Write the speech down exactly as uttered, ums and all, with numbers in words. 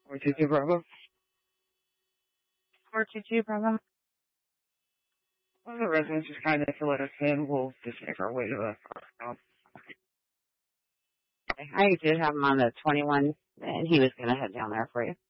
four two two Bravo. four two two Bravo. One of the residents just kind of to let us in. We'll just make our way to the house. I did have him on the twenty-one, and he was going to head down there for you.